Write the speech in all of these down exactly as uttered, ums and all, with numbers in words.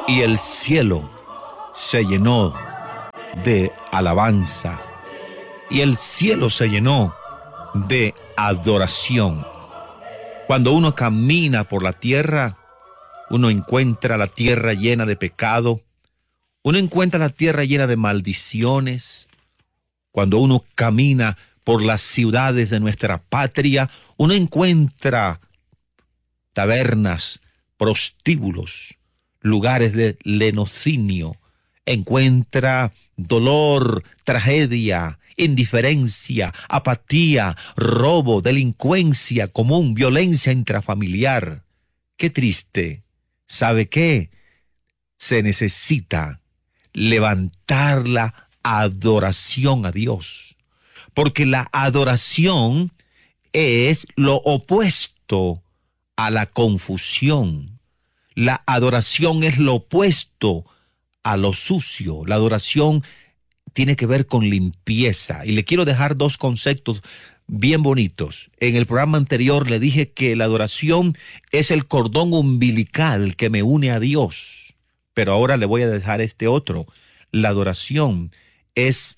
Y el cielo se llenó de alabanza. Y el cielo se llenó de adoración. Cuando uno camina por la tierra, uno encuentra la tierra llena de pecado. Uno encuentra la tierra llena de maldiciones. Cuando uno camina por las ciudades de nuestra patria, uno encuentra tabernas, prostíbulos, lugares de lenocinio. Encuentra dolor, tragedia, indiferencia, apatía, robo, delincuencia común, violencia intrafamiliar. Qué triste. ¿Sabe qué? Se necesita levantar la adoración a Dios, porque la adoración es lo opuesto a la confusión. La adoración es lo opuesto a lo sucio. La adoración tiene que ver con limpieza. Y le quiero dejar dos conceptos bien bonitos. En el programa anterior le dije que la adoración es el cordón umbilical que me une a Dios. Pero ahora le voy a dejar este otro. La adoración es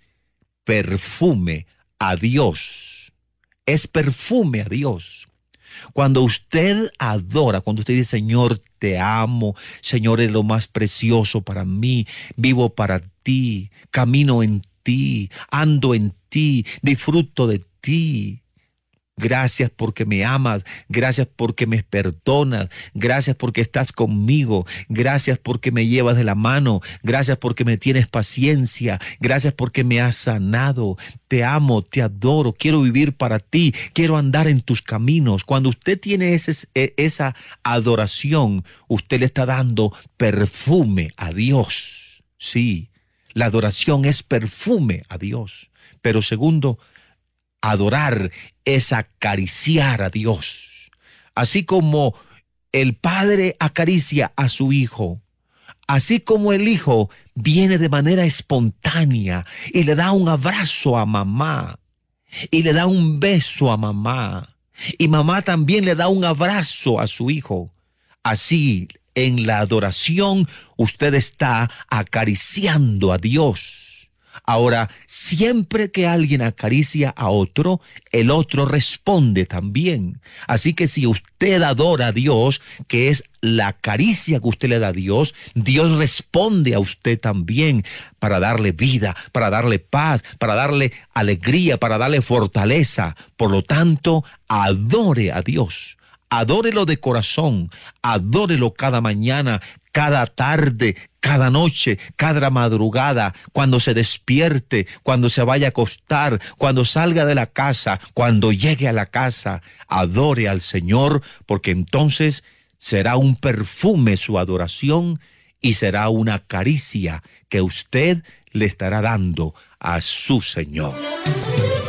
perfume a Dios. Es perfume a Dios. Cuando usted adora, cuando usted dice, Señor, te amo, Señor, es lo más precioso para mí, vivo para ti, camino en ti, ando en ti, disfruto de ti. Gracias porque me amas, gracias porque me perdonas, gracias porque estás conmigo, gracias porque me llevas de la mano, gracias porque me tienes paciencia, gracias porque me has sanado. Te amo, te adoro, quiero vivir para ti, quiero andar en tus caminos. Cuando usted tiene ese, esa adoración, usted le está dando perfume a Dios. Sí, la adoración es perfume a Dios. Pero segundo, adorar es acariciar a Dios. Así como el padre acaricia a su hijo, así como el hijo viene de manera espontánea y le da un abrazo a mamá, y le da un beso a mamá, y mamá también le da un abrazo a su hijo, así en la adoración usted está acariciando a Dios. Ahora, siempre que alguien acaricia a otro, el otro responde también. Así que si usted adora a Dios, que es la caricia que usted le da a Dios, Dios responde a usted también para darle vida, para darle paz, para darle alegría, para darle fortaleza. Por lo tanto, adore a Dios. Adórelo de corazón, adórelo cada mañana, cada tarde, cada noche, cada madrugada, cuando se despierte, cuando se vaya a acostar, cuando salga de la casa, cuando llegue a la casa. Adore al Señor, porque entonces será un perfume su adoración y será una caricia que usted le estará dando a su Señor.